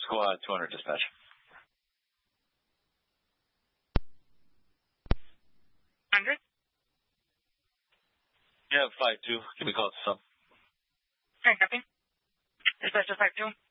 Squad 200 dispatch. Yeah, 5-2. Can we call it sub? Okay, copy. Dispatch to 5-2.